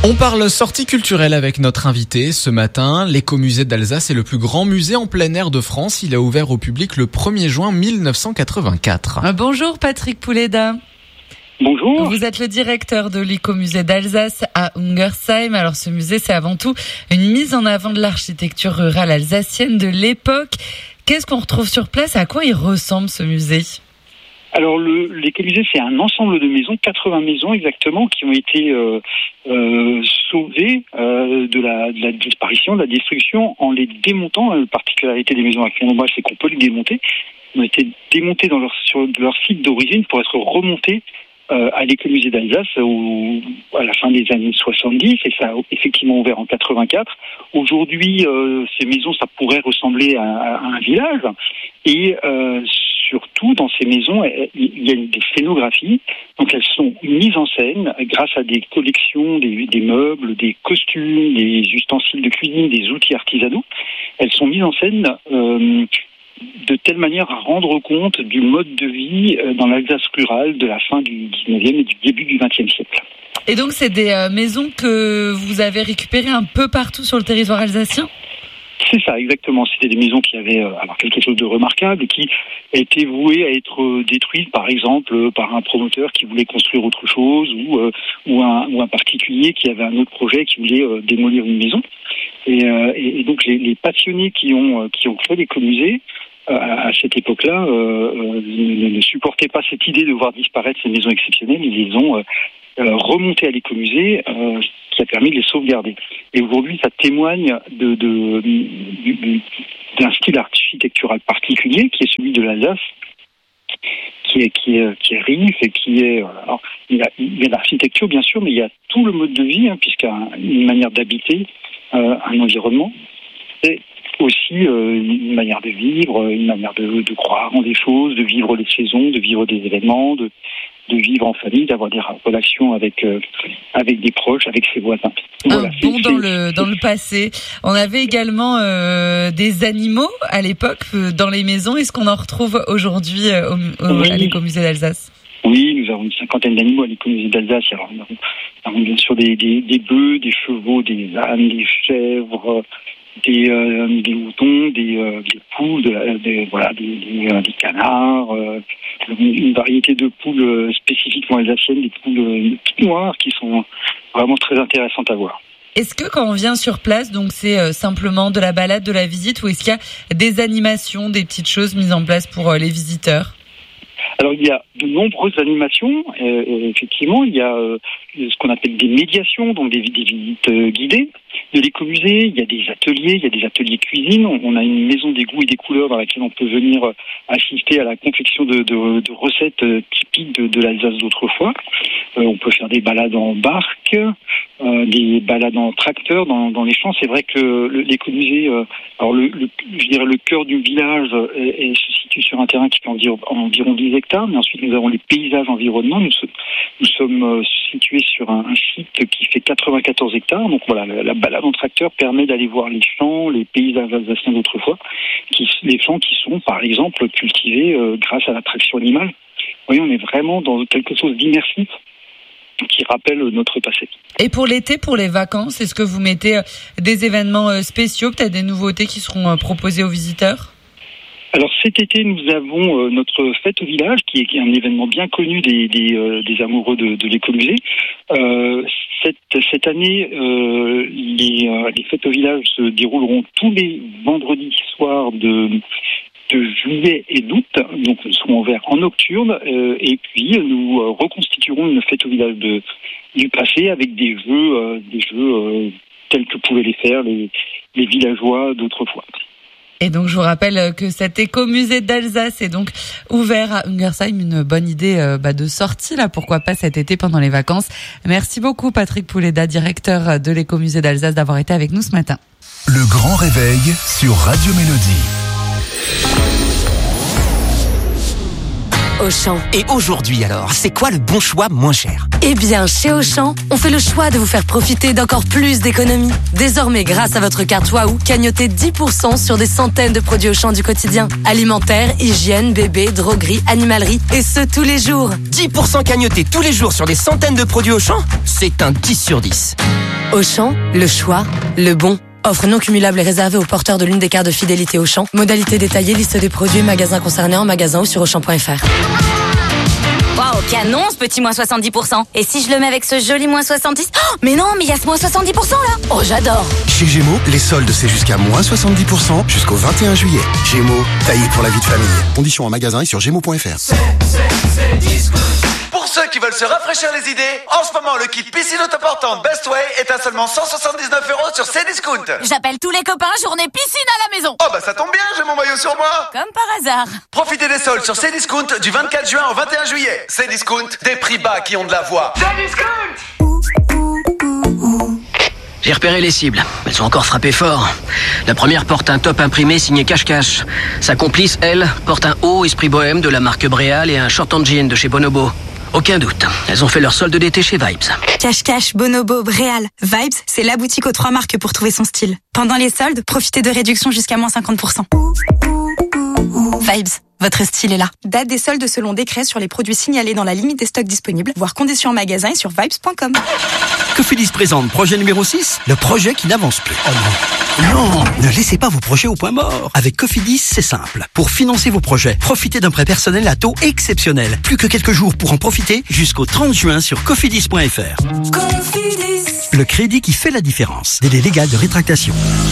On parle sortie culturelle avec notre invité ce matin. L'écomusée d'Alsace est le plus grand musée en plein air de France. Il a ouvert au public le 1er juin 1984. Bonjour Patrick Pouleda. Bonjour. Vous êtes le directeur de l'écomusée d'Alsace à Ungersheim. Alors ce musée, c'est avant tout une mise en avant de l'architecture rurale alsacienne de l'époque. Qu'est-ce qu'on retrouve sur place? À quoi il ressemble ce musée? Alors l'écomusée, c'est un ensemble de maisons, 80 maisons exactement, qui ont été sauvées de la disparition, de la destruction, en les démontant. La particularité des maisons actuellement, c'est qu'on peut les démonter. Elles ont été démontées sur leur site d'origine pour être remontées à l'écomusée d'Alsace à la fin des années 70, et ça a effectivement ouvert en 84. Aujourd'hui, ces maisons, ça pourrait ressembler à un village, et surtout dans ces maisons, il y a des scénographies, donc elles sont mises en scène grâce à des collections, des meubles, des costumes, des ustensiles de cuisine, des outils artisanaux. Elles sont mises en scène de telle manière à rendre compte du mode de vie dans l'Alsace rurale de la fin du 19e et du début du 20e siècle. Et donc c'est des maisons que vous avez récupérées un peu partout sur le territoire alsacien ? C'est ça, exactement. C'était des maisons qui avaient quelque chose de remarquable et qui étaient vouées à être détruites, par exemple, par un promoteur qui voulait construire autre chose ou un particulier qui avait un autre projet qui voulait démolir une maison. Et donc les passionnés qui ont créé l'écomusée à cette époque-là ne supportaient pas cette idée de voir disparaître ces maisons exceptionnelles. Ils les ont remontées à l'écomusée, qui a permis de les sauvegarder. Et aujourd'hui, ça témoigne d'un style architectural particulier, qui est celui de l'Alsace, qui est riche et qui est... Alors, il y a l'architecture, bien sûr, mais il y a tout le mode de vie, puisqu'il y a une manière d'habiter, un environnement, et aussi une manière de vivre, une manière de croire en des choses, de vivre les saisons, de vivre des événements, de vivre en famille, d'avoir des relations avec des proches, avec ses voisins. Voilà, dans le passé. On avait également des animaux à l'époque dans les maisons. Est-ce qu'on en retrouve aujourd'hui à l'écomusée d'Alsace? Oui, nous avons une 50aine d'animaux à l'écomusée d'Alsace. Alors, nous avons bien sûr des bœufs, des chevaux, des ânes, des chèvres, des moutons, des poules, des canards, une variété de poules spécifiquement alsaciennes, des poules noires qui sont vraiment très intéressantes à voir. Est-ce que quand on vient sur place, donc c'est simplement de la balade, de la visite, ou est-ce qu'il y a des animations, des petites choses mises en place pour les visiteurs ? Alors il y a de nombreuses animations, effectivement, il y a ce qu'on appelle des médiations, donc des visites guidées de l'écomusée, il y a des ateliers cuisine, on a une maison des goûts et des couleurs dans laquelle on peut venir assister à la confection de recettes typiques de l'Alsace d'autrefois. On peut faire des balades en barque, des balades en tracteur dans les champs. C'est vrai que l'écomusée, je dirais le cœur du village se situe sur un terrain qui fait environ 10 hectares, mais ensuite nous avons les paysages environnants. Nous sommes situés sur un site qui fait 94 hectares. Donc voilà, la balade en tracteur permet d'aller voir les champs, les paysages alsaciens d'autrefois, les champs qui sont par exemple cultivés grâce à la traction animale. Vous voyez, on est vraiment dans quelque chose d'immersif qui rappelle notre passé. Et pour l'été, pour les vacances, est-ce que vous mettez des événements spéciaux, peut-être des nouveautés qui seront proposées aux visiteurs ? Alors cet été, nous avons notre fête au village, qui est un événement bien connu des amoureux de l'écomusée. Cette année, les fêtes au village se dérouleront tous les vendredis soirs de juillet et d'août, donc nous serons ouverts en nocturne, et puis nous reconstituerons une fête au village du passé avec des jeux tels que pouvaient les faire les villageois d'autrefois. Et donc, je vous rappelle que cet écomusée d'Alsace est donc ouvert à Ungersheim. Une bonne idée de sortie, là, pourquoi pas cet été pendant les vacances. Merci beaucoup, Patrick Pouleda, directeur de l'écomusée d'Alsace, d'avoir été avec nous ce matin. Le Grand Réveil sur Radio Mélodie. Auchan. Et aujourd'hui alors, c'est quoi le bon choix moins cher? Eh bien, chez Auchan, on fait le choix de vous faire profiter d'encore plus d'économies. Désormais, grâce à votre carte Waouh, cagnotez 10% sur des centaines de produits Auchan du quotidien. Alimentaire, hygiène, bébé, droguerie, animalerie, et ce tous les jours. 10% cagnotés tous les jours sur des centaines de produits Auchan? C'est un 10 sur 10. Auchan, le choix, le bon. Offre non cumulable et réservée aux porteurs de l'une des cartes de fidélité Auchan. Modalité détaillée, liste des produits, magasins concernés en magasin ou sur Auchan.fr. Waouh, canon ce petit moins 70%. Et si je le mets avec ce joli moins 70? Oh, mais non, mais il y a ce moins 70% là. Oh, j'adore. Chez Gémeaux, les soldes, c'est jusqu'à moins 70% jusqu'au 21 juillet. Gémeaux, taillé pour la vie de famille. Conditions en magasin et sur Gémeaux.fr. C'est Discount. Pour ceux qui veulent se rafraîchir les idées, en ce moment, le kit piscine autoportante Best Way est à seulement 179 € sur Cdiscount. J'appelle tous les copains, journée piscine à la maison. Oh bah ça tombe bien, j'ai mon maillot sur moi. Comme par hasard. Profitez des soldes sur Cdiscount du 24 juin au 21 juillet. Cdiscount, des prix bas qui ont de la voix. Cdiscount. J'ai repéré les cibles. Elles ont encore frappé fort. La première porte un top imprimé signé Cache-Cache. Sa complice, elle, porte un haut esprit bohème de la marque Bréal et un short en jean de chez Bonobo. Aucun doute, elles ont fait leur solde d'été chez Vibes. Cache-Cache, Bonobo, Bréal. Vibes, c'est la boutique aux 3 marques pour trouver son style. Pendant les soldes, profitez de réductions jusqu'à moins 50%. Vibes, votre style est là. Date des soldes selon décret sur les produits signalés dans la limite des stocks disponibles, voire conditions en magasin et sur vibes.com. Cofidis présente projet numéro 6, le projet qui n'avance plus. Oh non. Non, ne laissez pas vos projets au point mort. Avec Cofidis, c'est simple. Pour financer vos projets, profitez d'un prêt personnel à taux exceptionnel. Plus que quelques jours pour en profiter jusqu'au 30 juin sur cofidis.fr. Cofidis. Le crédit qui fait la différence. Délai légal de rétractation.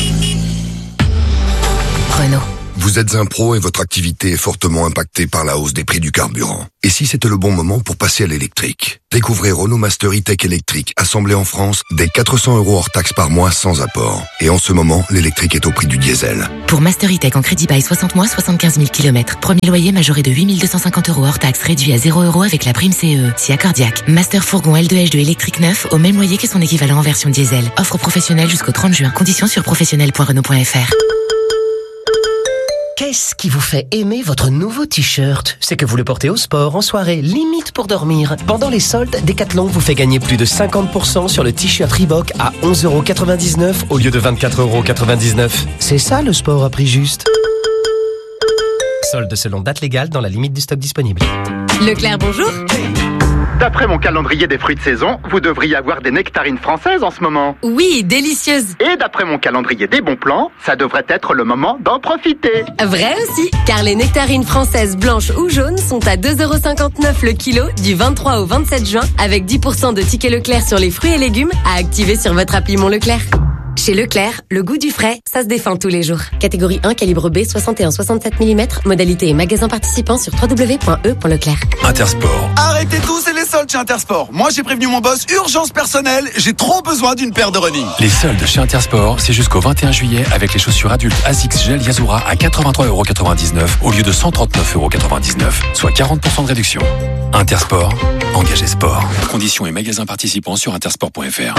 Renault. Vous êtes un pro et votre activité est fortement impactée par la hausse des prix du carburant. Et si c'était le bon moment pour passer à l'électrique? Découvrez Renault Master E-Tech électrique, assemblé en France, dès 400 € hors taxe par mois sans apport. Et en ce moment, l'électrique est au prix du diesel. Pour Master E-Tech en crédit bail 60 mois, 75 000 km. Premier loyer majoré de 8 250 € hors taxe, réduit à 0 € avec la prime CE. Si accordiaque. Master fourgon L2H2 électrique neuf, au même loyer que son équivalent en version diesel. Offre professionnelle jusqu'au 30 juin. Conditions sur professionnel.renault.fr. Qu'est-ce qui vous fait aimer votre nouveau t-shirt? C'est que vous le portez au sport, en soirée, limite pour dormir. Pendant les soldes, Decathlon vous fait gagner plus de 50% sur le t-shirt Reebok à 11,99 € au lieu de 24,99 €. C'est ça le sport à prix juste. Soldes selon date légale dans la limite du stock disponible. Leclerc, bonjour. D'après mon calendrier des fruits de saison, vous devriez avoir des nectarines françaises en ce moment. Oui, délicieuses. Et d'après mon calendrier des bons plans, ça devrait être le moment d'en profiter. Vrai aussi, car les nectarines françaises blanches ou jaunes sont à 2,59 € le kilo du 23 au 27 juin avec 10% de tickets Leclerc sur les fruits et légumes à activer sur votre appli Mon Leclerc. Chez Leclerc, le goût du frais, ça se défend tous les jours. Catégorie 1, calibre B, 61-67 mm. Modalité et magasin participant sur www.e.leclerc. Intersport. Arrêtez tout, c'est les soldes chez Intersport. Moi, j'ai prévenu mon boss, urgence personnelle, j'ai trop besoin d'une paire de running. Les soldes chez Intersport, c'est jusqu'au 21 juillet avec les chaussures adultes Asics Gel Yazura à 83,99 € au lieu de 139,99 €, soit 40% de réduction. Intersport, engagez sport. Conditions et magasins participants sur intersport.fr.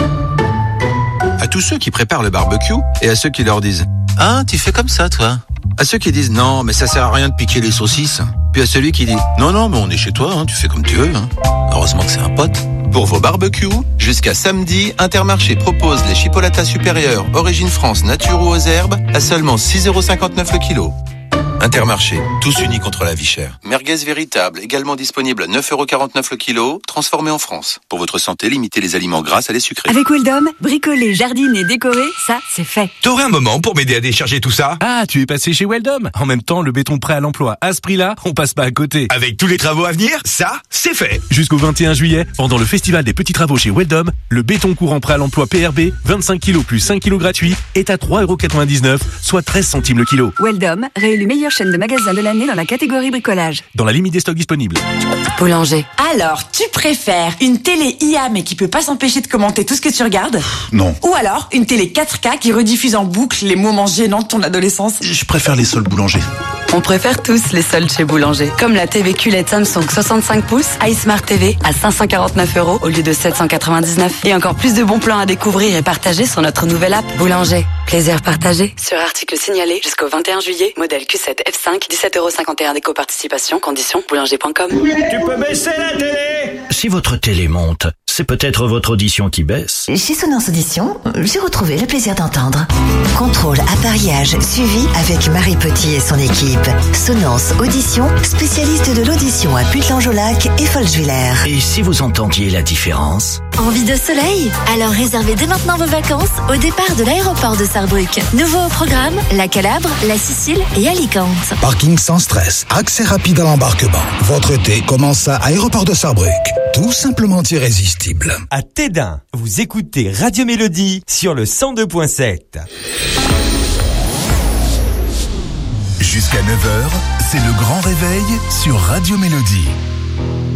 À tous ceux qui préparent le barbecue et à ceux qui leur disent « Ah, tu fais comme ça, toi ?» À ceux qui disent « Non, mais ça sert à rien de piquer les saucisses. » Puis à celui qui dit « Non, non, mais on est chez toi, hein, tu fais comme tu veux. Hein. » Heureusement que c'est un pote. Pour vos barbecues, jusqu'à samedi, Intermarché propose les chipolatas supérieures Origine France nature ou aux herbes à seulement 6,59 € le kilo. Intermarché, tous unis contre la vie chère. Merguez véritable, également disponible à 9,49 € le kilo, transformé en France. Pour votre santé, limitez les aliments gras à les sucrés. Avec Weldom, bricoler, jardiner, décorer, ça, c'est fait. T'aurais un moment pour m'aider à décharger tout ça? Ah, tu es passé chez Weldom. En même temps, le béton prêt à l'emploi. À ce prix-là, on passe pas à côté. Avec tous les travaux à venir, ça, c'est fait. Jusqu'au 21 juillet, pendant le festival des petits travaux chez Weldom, le béton courant prêt à l'emploi PRB, 25 kg plus 5 kg gratuits, est à 3,99 €, soit 13 centimes le kilo. Weldom, réélu meilleure chaîne de magasins de l'année dans la catégorie bricolage. Dans la limite des stocks disponibles. Boulanger. Alors, tu préfères une télé IA mais qui peut pas s'empêcher de commenter tout ce que tu regardes? Non. Ou alors une télé 4K qui rediffuse en boucle les moments gênants de ton adolescence? Je préfère les soldes Boulanger. On préfère tous les soldes chez Boulanger. Comme la TV QLED Samsung 65 pouces, iSmart TV à 549 € au lieu de 799. Et encore plus de bons plans à découvrir et partager sur notre nouvelle app. Boulanger. Plaisir partagé. Sur article signalé jusqu'au 21 juillet, modèle Q7 F5, 17,51€ d'éco-participation, conditions boulanger.com. Tu peux baisser la télé? Si votre télé monte, c'est peut-être votre audition qui baisse. Chez Sonance Audition, j'ai retrouvé le plaisir d'entendre. Contrôle, appareillage, suivi avec Marie Petit et son équipe. Sonance Audition, spécialiste de l'audition à Putelange-au-Lac et Folsvillers. Et si vous entendiez la différence? Envie de soleil? Alors réservez dès maintenant vos vacances au départ de l'aéroport de Sarrebruck. Nouveau au programme, la Calabre, la Sicile et Alicante. Parking sans stress, accès rapide à l'embarquement. Votre été commence à Aéroport de Sarrebruck. Tout simplement irrésistible. À Tédin, vous écoutez Radio Mélodie sur le 102.7. Jusqu'à 9h, c'est le grand réveil sur Radio Mélodie.